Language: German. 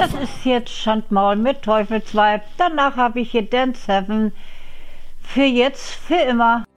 Das ist jetzt Schandmaul mit Teufelsweib. Danach habe ich hier Dance Heaven. Für jetzt, für immer.